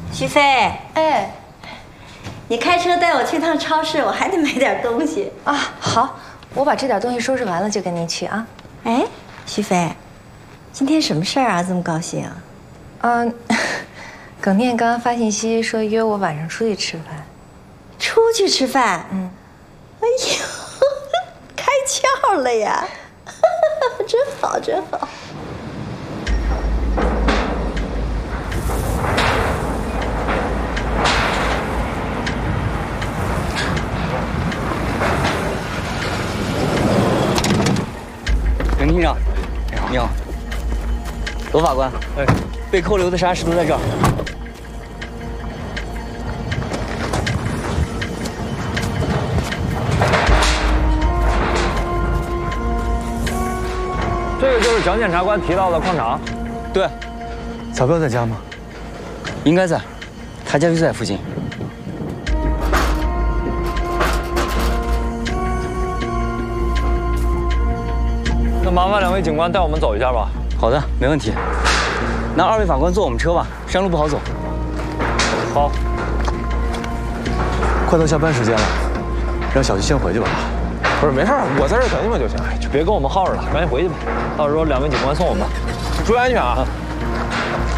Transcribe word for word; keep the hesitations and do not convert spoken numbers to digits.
徐飞， 哎， 你开车带我去趟超市，我还得买点东西啊。好，我把这点东西收拾完了就跟您去啊。 哎，徐飞，今天什么事儿啊？这么高兴啊？ 嗯，耿念刚刚发信息说约我晚上出去吃饭。 出去吃饭？ 嗯。 哎呦，开窍了呀！真好，真好。 耿厅长，你好。罗法官，哎，被扣留的沙石都在这儿。 这个就是蒋检察官提到的矿场。 对。 曹彪在家吗？ 应该在，他家就在附近。 那麻烦两位警官带我们走一下吧。 好的，没问题。那二位法官坐我们车吧，山路不好走。 好。 快到下班时间了，让小徐先回去吧。 不是，没事，我在这等你们就行。哎，就别跟我们耗着了，赶紧回去吧。到时候两位警官送我们，注意安全啊。嗯